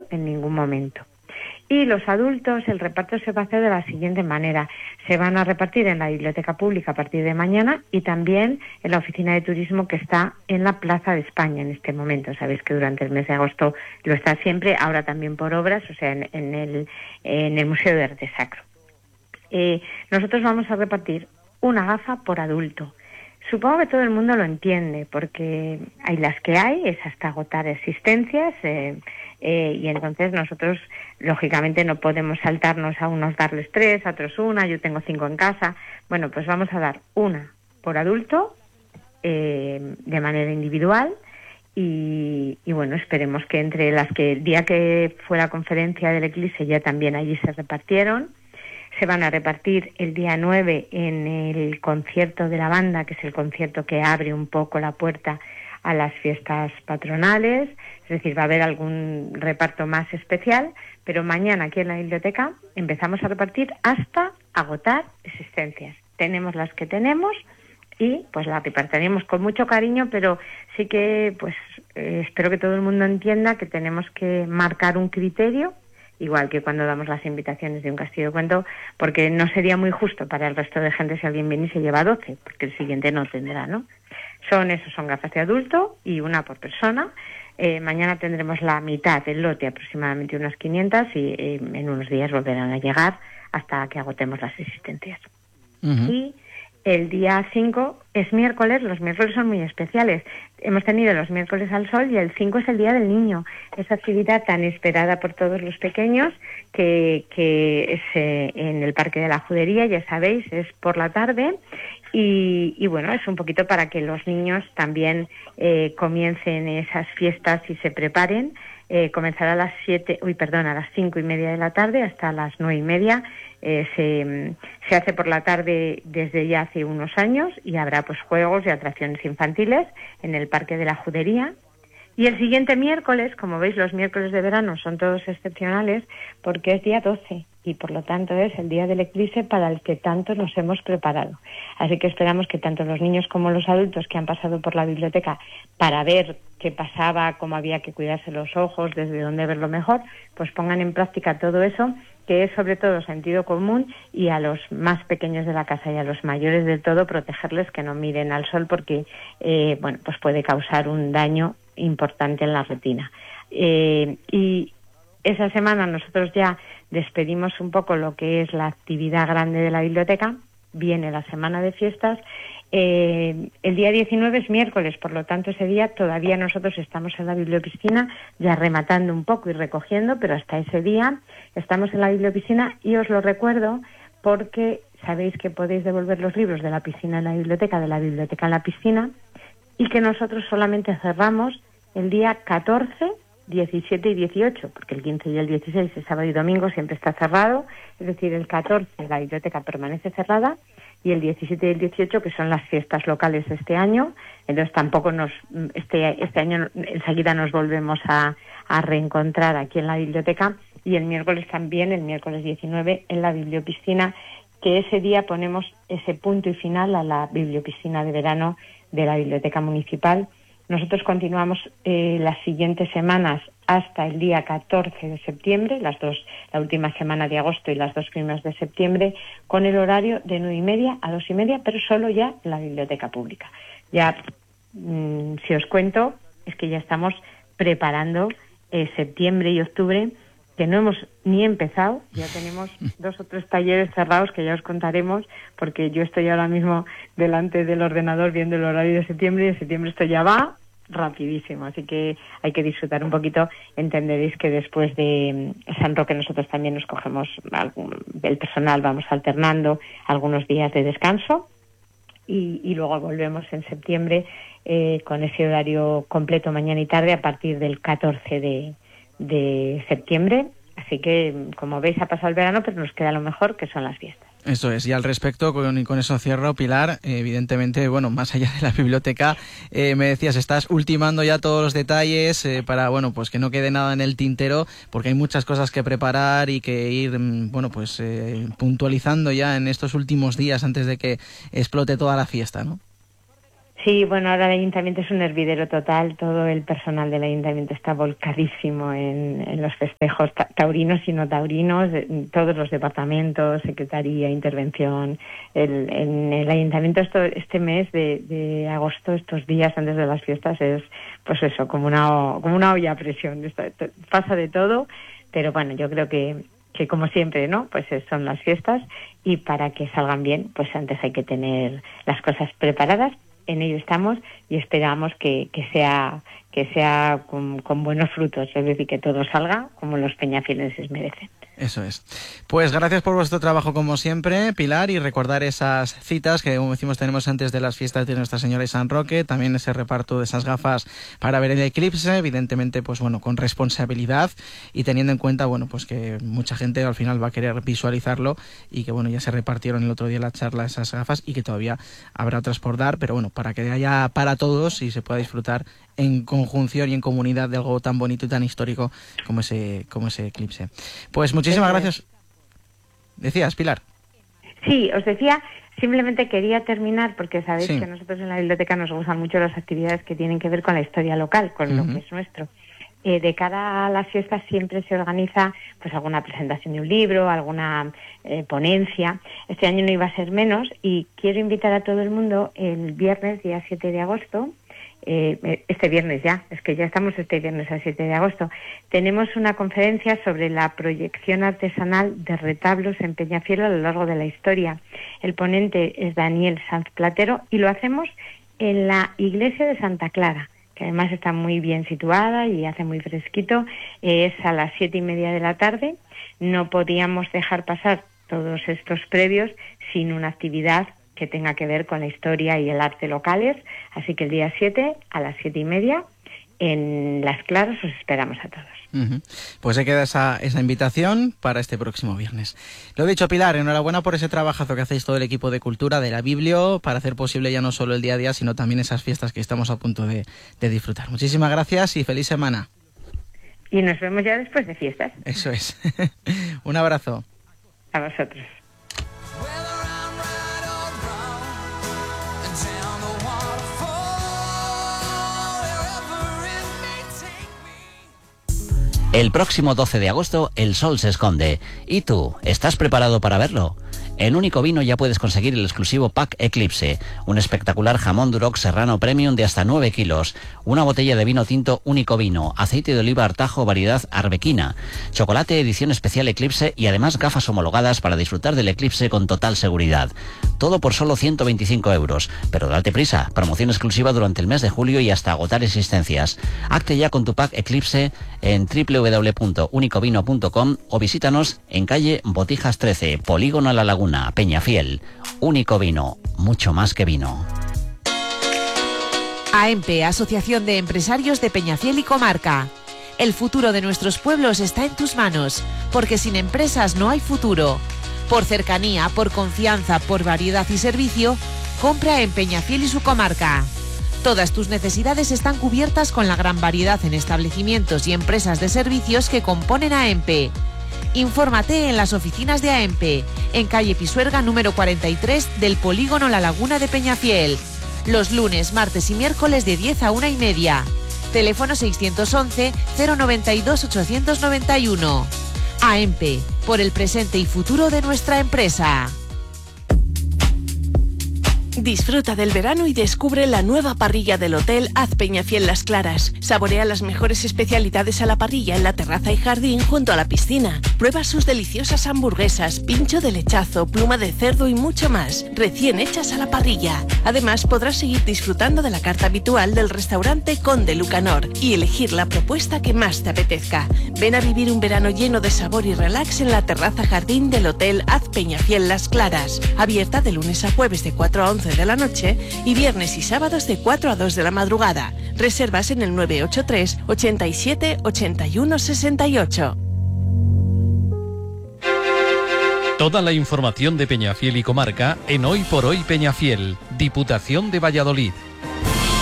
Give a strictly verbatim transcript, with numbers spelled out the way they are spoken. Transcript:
en ningún momento. Y los adultos, el reparto se va a hacer de la siguiente manera. Se van a repartir en la biblioteca pública a partir de mañana y también en la oficina de turismo que está en la Plaza de España en este momento. Sabéis que durante el mes de agosto lo está siempre, ahora también por obras, o sea, en, en, el, en el Museo de Arte Sacro. Eh, nosotros vamos a repartir una gafa por adulto. Supongo que todo el mundo lo entiende, porque hay las que hay, es hasta agotar existencias, eh, eh, y entonces nosotros, lógicamente, no podemos saltarnos a unos darles tres, a otros una, yo tengo cinco en casa. Bueno, pues vamos a dar una por adulto, eh, de manera individual, y, y bueno, esperemos que entre las que el día que fue la conferencia del Eclipse ya también allí se repartieron. Se van a repartir el día nueve en el concierto de la banda, que es el concierto que abre un poco la puerta a las fiestas patronales, es decir, va a haber algún reparto más especial, pero mañana aquí en la biblioteca empezamos a repartir hasta agotar existencias. Tenemos las que tenemos y pues las repartiremos con mucho cariño, pero sí que pues eh, espero que todo el mundo entienda que tenemos que marcar un criterio, igual que cuando damos las invitaciones de un castillo de cuento, porque no sería muy justo para el resto de gente si alguien viene y se lleva doce, porque el siguiente no tendrá, ¿no? Son esos, son gafas de adulto y una por persona. Eh, mañana tendremos la mitad del lote, aproximadamente unas quinientas, y eh, en unos días volverán a llegar hasta que agotemos las existencias. Uh-huh. Y el día cinco es miércoles, los miércoles son muy especiales. Hemos tenido los miércoles al sol y el cinco es el Día del Niño. Esa actividad tan esperada por todos los pequeños que, que es eh, en el Parque de la Judería, ya sabéis, es por la tarde. Y, y bueno, es un poquito para que los niños también eh, comiencen esas fiestas y se preparen. Eh, comenzará a las siete, uy, perdón, a las cinco y media de la tarde hasta las nueve y media. Eh, se, se hace por la tarde desde ya hace unos años y habrá pues juegos y atracciones infantiles en el Parque de la Judería. Y el siguiente miércoles, como veis, los miércoles de verano son todos excepcionales porque es día doce y por lo tanto es el día del eclipse para el que tanto nos hemos preparado. Así que esperamos que tanto los niños como los adultos que han pasado por la biblioteca para ver qué pasaba, cómo había que cuidarse los ojos, desde dónde verlo mejor, pues pongan en práctica todo eso, que es sobre todo sentido común, y a los más pequeños de la casa y a los mayores del todo protegerles que no miren al sol porque eh, bueno, pues puede causar un daño importante en la retina. Eh, y esa semana nosotros ya despedimos un poco lo que es la actividad grande de la biblioteca. Viene la semana de fiestas. Eh, el día diecinueve es miércoles, por lo tanto ese día todavía nosotros estamos en la bibliopiscina ya rematando un poco y recogiendo, pero hasta ese día estamos en la bibliopiscina y os lo recuerdo porque sabéis que podéis devolver los libros de la piscina en la biblioteca, de la biblioteca en la piscina, y que nosotros solamente cerramos el día catorce, diecisiete y dieciocho, porque el quince y el dieciséis, el sábado y domingo, siempre está cerrado, es decir, el catorce la biblioteca permanece cerrada y el diecisiete y el dieciocho, que son las fiestas locales de este año, entonces tampoco nos, este, este año enseguida nos volvemos a, a reencontrar aquí en la biblioteca, y el miércoles también, el miércoles diecinueve, en la bibliopiscina, que ese día ponemos ese punto y final a la bibliopiscina de verano de la Biblioteca Municipal. Nosotros continuamos eh, las siguientes semanas hasta el día catorce de septiembre, las dos, la última semana de agosto y las dos primeras de septiembre, con el horario de nueve y media a dos y media, pero solo ya en la biblioteca pública. Ya, mmm, si os cuento, es que ya estamos preparando eh, septiembre y octubre, que no hemos ni empezado, ya tenemos dos o tres talleres cerrados que ya os contaremos, porque yo estoy ahora mismo delante del ordenador viendo el horario de septiembre, y de septiembre esto ya va rapidísimo, así que hay que disfrutar un poquito. Entenderéis que después de San Roque nosotros también nos cogemos, algún, el personal vamos alternando algunos días de descanso, y, y luego volvemos en septiembre eh, con ese horario completo mañana y tarde a partir del catorce de de septiembre, así que como veis ha pasado el verano, pero nos queda lo mejor, que son las fiestas. Eso es, y al respecto, con, y con eso cierro, Pilar, eh, evidentemente, bueno, más allá de la biblioteca, eh, me decías, estás ultimando ya todos los detalles eh, para, bueno, pues que no quede nada en el tintero, porque hay muchas cosas que preparar y que ir, bueno, pues eh, puntualizando ya en estos últimos días antes de que explote toda la fiesta, ¿no? Sí, bueno, ahora el ayuntamiento es un hervidero total, todo el personal del ayuntamiento está volcadísimo en, en los festejos ta taurinos y no taurinos, todos los departamentos, secretaría, intervención. El, en el ayuntamiento esto, este mes de, de agosto, estos días antes de las fiestas, es pues eso, como una, como una olla a presión, esto, esto, pasa de todo, pero bueno, yo creo que que como siempre, ¿no? Pues son las fiestas y para que salgan bien, pues antes hay que tener las cosas preparadas. En ello estamos y esperamos que, que sea que sea con, con buenos frutos, es decir, que todo salga como los peñafielenses merecen. Eso es. Pues gracias por vuestro trabajo como siempre, Pilar, y recordar esas citas que, como decimos, tenemos antes de las fiestas de Nuestra Señora de San Roque, también ese reparto de esas gafas para ver el eclipse, evidentemente, pues bueno, con responsabilidad y teniendo en cuenta, bueno, pues que mucha gente al final va a querer visualizarlo y que, bueno, ya se repartieron el otro día en la charla esas gafas y que todavía habrá otras por dar, pero bueno, para que haya para todos y se pueda disfrutar en conjunción y en comunidad de algo tan bonito y tan histórico como ese, como ese eclipse. Pues muchísimas gracias. ¿Decías, Pilar? Sí, os decía, simplemente quería terminar, porque sabéis sí. que nosotros en la biblioteca nos gustan mucho las actividades que tienen que ver con la historia local, con uh-huh. lo que es nuestro. Eh, de cara a las fiestas siempre se organiza pues alguna presentación de un libro, alguna eh, ponencia. Este año no iba a ser menos y quiero invitar a todo el mundo el viernes, día siete de agosto, Eh, este viernes ya, es que ya estamos este viernes a siete de agosto, tenemos una conferencia sobre la proyección artesanal de retablos en Peñafiel a lo largo de la historia. El ponente es Daniel Sanz Platero y lo hacemos en la iglesia de Santa Clara, que además está muy bien situada y hace muy fresquito. Eh, es a las siete y media de la tarde. No podíamos dejar pasar todos estos previos sin una actividad que tenga que ver con la historia y el arte locales, así que el día siete a las siete y media en Las Claras os esperamos a todos. Uh-huh. Pues se queda esa, esa invitación para este próximo viernes. Lo dicho, Pilar, enhorabuena por ese trabajazo que hacéis todo el equipo de Cultura de la Biblio para hacer posible ya no solo el día a día, sino también esas fiestas que estamos a punto de, de disfrutar. Muchísimas gracias y feliz semana. Y nos vemos ya después de fiestas. Eso es. Un abrazo. A vosotros. El próximo doce de agosto el sol se esconde. ¿Y tú? ¿Estás preparado para verlo? En Único Vino ya puedes conseguir el exclusivo Pack Eclipse, un espectacular jamón Duroc Serrano Premium de hasta nueve kilos, una botella de vino tinto Único Vino, aceite de oliva Artajo variedad Arbequina, chocolate edición especial Eclipse y además gafas homologadas para disfrutar del eclipse con total seguridad. Todo por solo ciento veinticinco euros, pero date prisa, promoción exclusiva durante el mes de julio y hasta agotar existencias. Acte ya con tu Pack Eclipse en doble u doble u doble u punto único vino punto com o visítanos en calle Botijas trece, Polígono a la Laguna, Peñafiel. Único Vino, mucho más que vino. A E M P, Asociación de Empresarios de Peñafiel y Comarca. El futuro de nuestros pueblos está en tus manos, porque sin empresas no hay futuro. Por cercanía, por confianza, por variedad y servicio, compra en Peñafiel y su comarca. Todas tus necesidades están cubiertas con la gran variedad en establecimientos y empresas de servicios que componen a E M P. Infórmate en las oficinas de A E M P, en calle Pisuerga número cuarenta y tres del Polígono La Laguna de Peñafiel. Los lunes, martes y miércoles de diez a una y media. Teléfono seiscientos once, cero noventa y dos, ochocientos noventa y uno. A E M P, por el presente y futuro de nuestra empresa. Disfruta del verano y descubre la nueva parrilla del Hotel Haz Peñafiel Las Claras. Saborea las mejores especialidades a la parrilla en la terraza y jardín junto a la piscina. Prueba sus deliciosas hamburguesas, pincho de lechazo, pluma de cerdo y mucho más, recién hechas a la parrilla. Además, podrás seguir disfrutando de la carta habitual del restaurante Conde Lucanor y elegir la propuesta que más te apetezca. Ven a vivir un verano lleno de sabor y relax en la terraza jardín del Hotel Haz Peñafiel Las Claras. Abierta de lunes a jueves de cuatro a once de la noche y viernes y sábados de cuatro a dos de la madrugada. Reservas en el nueve ocho tres, ochenta y siete, ochenta y uno, sesenta y ocho. Toda la información de Peñafiel y Comarca en Hoy por Hoy Peñafiel, Diputación de Valladolid.